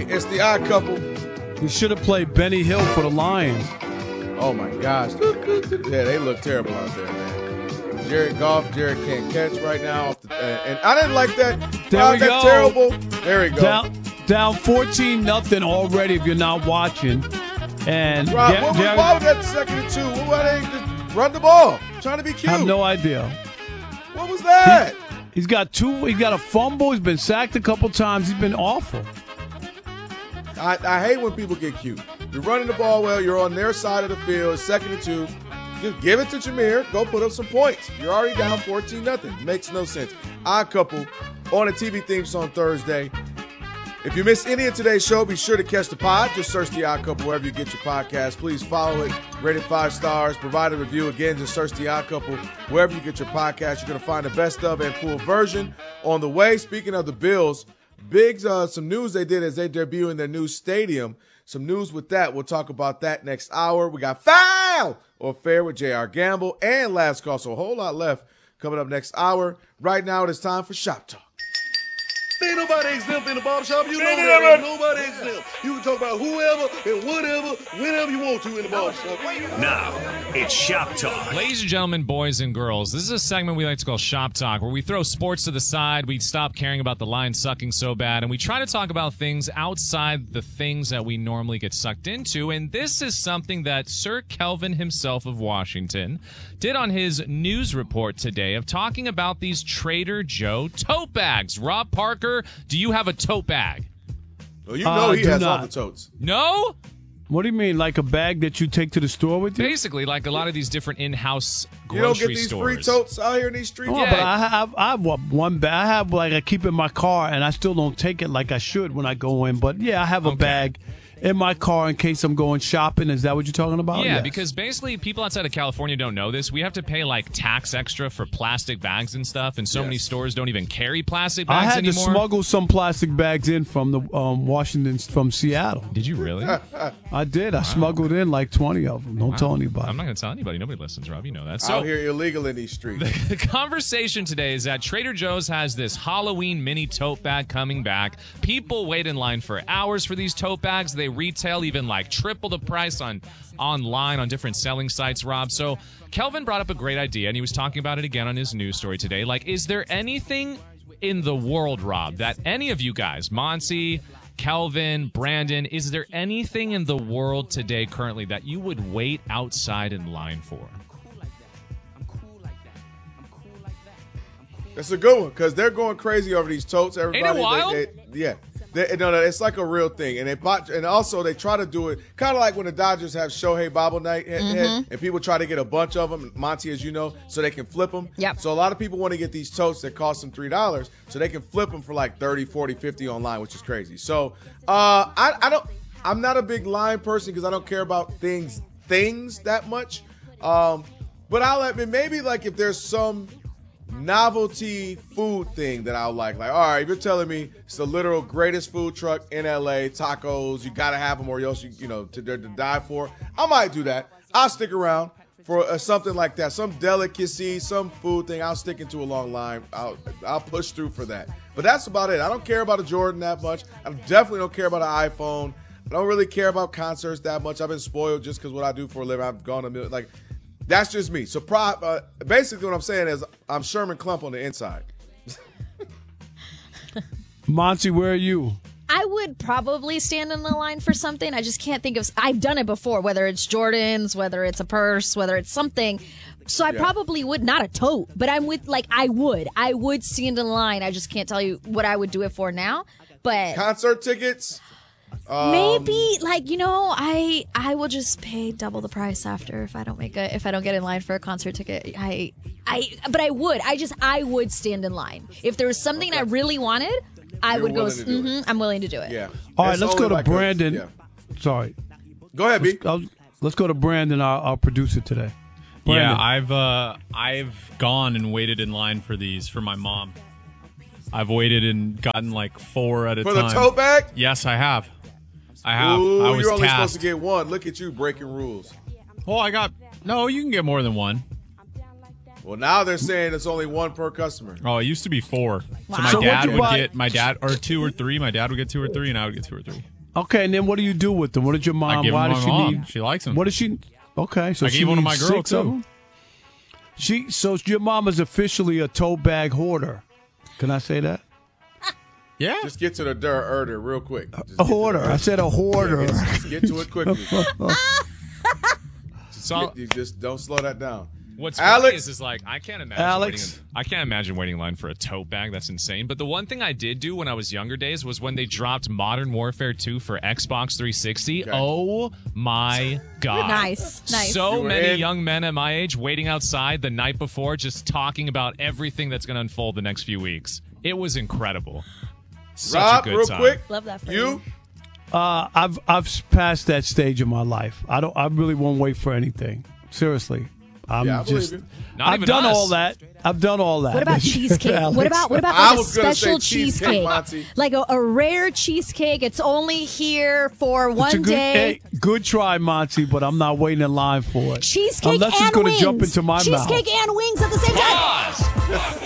It's the odd couple. You should have played Benny Hill for the Lions. Oh, my gosh. Yeah, they look terrible out there, man. Jared can't catch right now. And I didn't like that. There we go. Terrible. There we go. Down 14-0 already if you're not watching. And Rob, why was that 2nd and 2? Why they just run the ball? Trying to be cute. I have no idea. What was that? He's got a fumble. He's been sacked a couple times. He's been awful. I hate when people get cute. You're running the ball well. You're on their side of the field. 2nd and 2. Just give it to Jameer. Go put up some points. You're already down 14-0. Makes no sense. Odd couple on a TV theme song Thursday. If you missed any of today's show, be sure to catch the pod. Just search The Odd Couple wherever you get your podcast. Please follow it. Rate it 5 stars. Provide a review. Again, just search The Odd Couple wherever you get your podcast. You're going to find the best of and full version on the way. Speaking of the Bills, some news they did as they debut in their new stadium. Some news with that. We'll talk about that next hour. We got Foul or Fair with J.R. Gamble and Last Call. So a whole lot left coming up next hour. Right now, it is time for Shop Talk. Ain't nobody exempt in the barbershop. You know that. Ain't nobody exempt. You can talk about whoever and whatever, whenever you want to in the barbershop. Now, it's Shop Talk. Ladies and gentlemen, boys and girls, this is a segment we like to call Shop Talk, where we throw sports to the side, we stop caring about the Lions sucking so bad, and we try to talk about things outside the things that we normally get sucked into. And this is something that Sir Kelvin himself of Washington did on his news report today of talking about these Trader Joe tote bags. Rob Parker, do you have a tote bag? Well, you know he has all the totes. No? What do you mean, like a bag that you take to the store with you? Basically, like a lot of these different in-house grocery stores. You don't get these free totes out here in these streets? Oh, Yeah. but I have one bag. I have I keep in my car, and I still don't take it like I should when I go in. But, yeah, I have a bag in my car in case I'm going shopping. Is that what you're talking about? Yeah, Yes. because basically people outside of California don't know this. We have to pay like tax extra for plastic bags and stuff, and so many stores don't even carry plastic bags I had anymore. to smuggle some plastic bags in from the from Seattle. Did you really? I did. I smuggled in like 20 of them. Don't tell anybody. I'm not going to tell anybody. Nobody listens, Rob. You know that. Out here illegal in these streets. The conversation today is that Trader Joe's has this Halloween mini tote bag coming back. People wait in line for hours for these tote bags. They retail even like triple the price online on different selling sites, Rob. So Kelvin brought up a great idea, and he was talking about it again on his news story today. Like, is there anything in the world, Rob, that any of you guys, Monty, Kelvin, Brandon, is there anything in the world today currently that you would wait outside in line for? That's a good one because they're going crazy over these totes. Everybody, Ain't it wild? No, it's like a real thing, and also they try to do it kind of like when the Dodgers have Shohei Bobblehead, and people try to get a bunch of them, Monty, as you know, so they can flip them. Yep. So a lot of people want to get these totes that cost them $3, so they can flip them for like 30, 40, 50 online, which is crazy. So I'm not a big line person because I don't care about things that much. But I'll admit maybe like if there's some novelty food thing that I'll like all right, if you're telling me it's the literal greatest food truck in LA, tacos, you gotta have them or else to die for, I might do that. I'll stick around for something like that, some delicacy, some food thing. I'll stick into a long line. I'll push through for that, but that's about it. I don't care about a Jordan that much. I definitely don't care about an iPhone. I don't really care about concerts that much. I've been spoiled just because what I do for a living. I've gone a million, that's just me. So basically what I'm saying is I'm Sherman Klump on the inside. Monty, where are you? I would probably stand in the line for something. I just can't think of. I've done it before, whether it's Jordans, whether it's a purse, whether it's something. So I probably would, not a tote, but I would stand in line. I just can't tell you what I would do it for now. But concert tickets. Maybe I will just pay double the price after if I don't get in line for a concert ticket. But I would stand in line if there was something I really wanted. I would go. I'm willing to do it. Yeah. All right, let's go to Brandon. Sorry. Go ahead, B. Let's go to Brandon, our producer today. Brandon. Yeah, I've gone and waited in line for these for my mom. I've waited and gotten like 4 at a time. For the tote bag? Yes, I have. Ooh, I was you're only tasked. supposed to get one. Look at you breaking rules. Well, no, you can get more than one. Well, now they're saying it's only one per customer. Oh, it used to be 4. Wow. So So my dad what'd you would buy? get or 2 or 3. My dad would get 2 or 3, and I would get 2 or 3. Okay, and then what do you do with them? What did your mom? I give why them does to she my mom. need? She likes them. What does she? Okay, so I she gave one to my needs girl, 6 of too. them? So your mom is officially a tote bag hoarder. Can I say that? Yeah. Just get to the herder real quick. A hoarder. I said a hoarder. Just get to it quickly. So You just don't slow that down. what's Alex. funny is like I can't imagine. Alex. I can't imagine waiting in line for a tote bag. That's insane. But the one thing I did do when I was younger days was when they dropped Modern Warfare 2 for Xbox 360. Okay. Oh my god! Nice. So You were many in. young men at my age waiting outside the night before, just talking about everything that's going to unfold the next few weeks. It was incredible. Such Rob, a good real time. quick. Love that for You? I've passed that stage of my life. I really won't wait for anything. Seriously. Yeah, I believe you. Not I've even done us. all that. I've done all that. What about cheesecake? Alex. What about I like a was gonna say special cheesecake, cheesecake? Monty. Like a rare cheesecake. It's only here for It's a one good, day. hey, good try, Monty, but I'm not waiting in line for it. Cheesecake Unless and it's going to wings. jump into my Cheesecake mouth. and wings at the same time.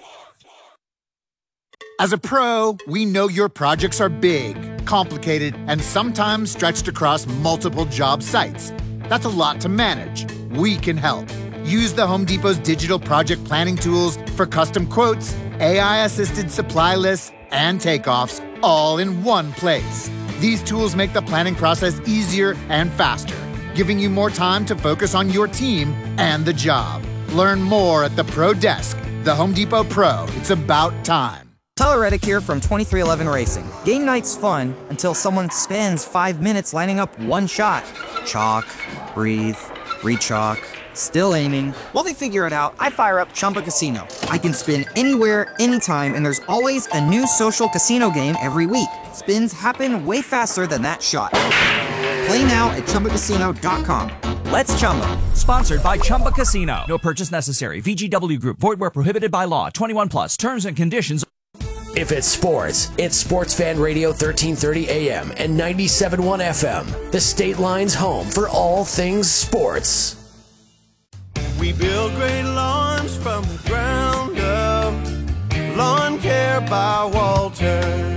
As a pro, we know your projects are big, complicated, and sometimes stretched across multiple job sites. That's a lot to manage. We can help. Use the Home Depot's digital project planning tools for custom quotes, AI-assisted supply lists, and takeoffs, all in one place. These tools make the planning process easier and faster, giving you more time to focus on your team and the job. Learn more at the Pro Desk. The Home Depot Pro. It's about time. Tyler Reddick here from 2311 Racing. Game night's fun until someone spends 5 minutes lining up one shot. Chalk, breathe, re-chalk, still aiming. While they figure it out, I fire up Chumba Casino. I can spin anywhere, anytime, and there's always a new social casino game every week. Spins happen way faster than that shot. Play now at ChumbaCasino.com. Let's Chumba. Sponsored by Chumba Casino. No purchase necessary. VGW Group. Void where prohibited by law. 21 plus. Terms and conditions. If it's sports, it's Sports Fan Radio 1330 AM and 97.1 FM. The State Line's home for all things sports. We build great lawns from the ground up. Lawn Care by Walter.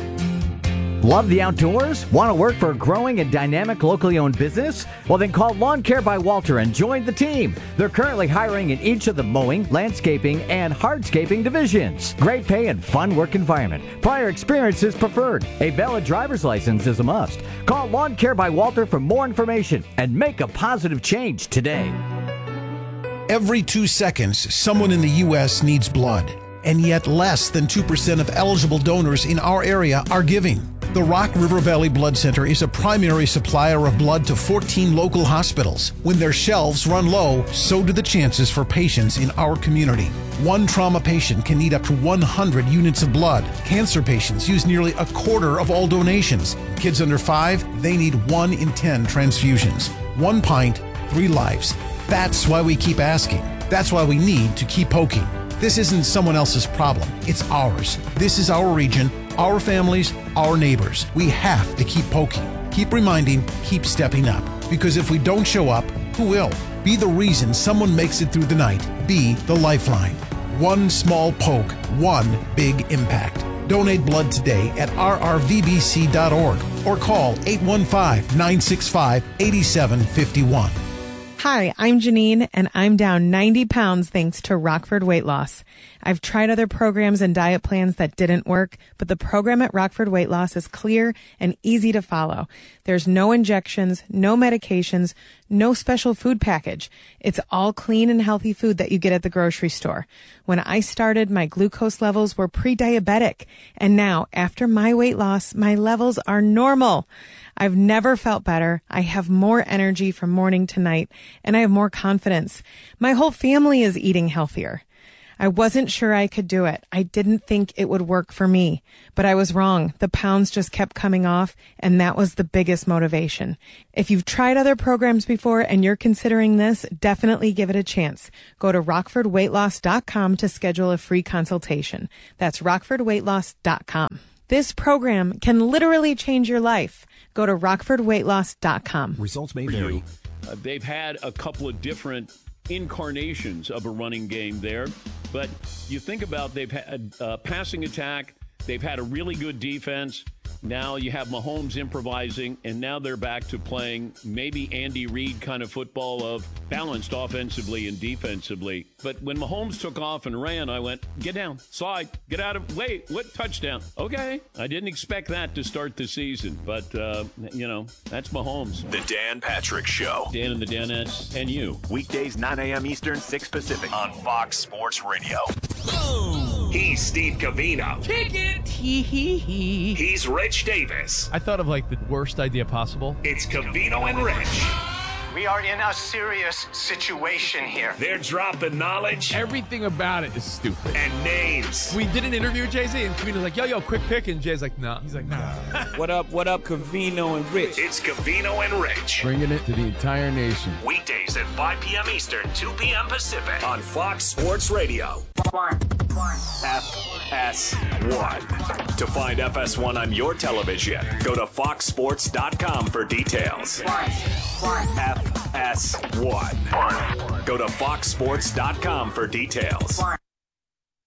Love the outdoors? Want to work for a growing and dynamic locally owned business? Well, then call Lawn Care by Walter and join the team. They're currently hiring in each of the mowing, landscaping, and hardscaping divisions. Great pay and fun work environment. Prior experience is preferred. A valid driver's license is a must. Call Lawn Care by Walter for more information and make a positive change today. Every 2 seconds, someone in the U.S. needs blood. And yet less than 2% of eligible donors in our area are giving. The Rock River Valley Blood Center is a primary supplier of blood to 14 local hospitals. When their shelves run low, so do the chances for patients in our community. One trauma patient can need up to 100 units of blood. Cancer patients use nearly a quarter of all donations. Kids under 5, they need 1 in 10 transfusions. 1 pint, 3 lives. That's why we keep asking. That's why we need to keep poking. This isn't someone else's problem. It's ours. This is our region, our families, our neighbors. We have to keep poking, keep reminding, keep stepping up. Because if we don't show up, who will? Be the reason someone makes it through the night. Be the lifeline. One small poke, one big impact. Donate blood today at rrvbc.org or call 815-965-8751. Hi, I'm Janine, and I'm down 90 pounds thanks to Rockford Weight Loss. I've tried other programs and diet plans that didn't work, but the program at Rockford Weight Loss is clear and easy to follow. There's no injections, no medications, no special food package. It's all clean and healthy food that you get at the grocery store. When I started, my glucose levels were pre-diabetic, and now, after my weight loss, my levels are normal. I've never felt better. I have more energy from morning to night, and I have more confidence. My whole family is eating healthier. I wasn't sure I could do it. I didn't think it would work for me, but I was wrong. The pounds just kept coming off, and that was the biggest motivation. If you've tried other programs before and you're considering this, definitely give it a chance. Go to rockfordweightloss.com to schedule a free consultation. That's rockfordweightloss.com. This program can literally change your life. Go to rockfordweightloss.com. Results may vary. They've had a couple of different incarnations of a running game there, but you think about they've had passing attack, they've had a really good defense, Now you have Mahomes improvising, and now they're back to playing maybe Andy Reid kind of football of balanced offensively and defensively. But when Mahomes took off and ran, I went, get down, slide, get out of, wait, what touchdown? Okay. I didn't expect that to start the season, but, that's Mahomes. The Dan Patrick Show. Dan and the Danettes and you. Weekdays, 9 a.m. Eastern, 6 Pacific on Fox Sports Radio. He's Steve Covino. Kick it. He's Rich Davis. I thought of like the worst idea possible. It's Covino and Rich. We are in a serious situation here. They're dropping knowledge. Everything about it is stupid. And names. We did an interview with Jay-Z, and Covino's like, yo, quick pick. And Jay's like, no. He's like, nah. What up, Covino and Rich? It's Covino and Rich. Bringing it to the entire nation. Weekdays at 5 p.m. Eastern, 2 p.m. Pacific on Fox Sports Radio. FS1. To find FS1 on your television, go to foxsports.com for details. FS1. Go to foxsports.com for details.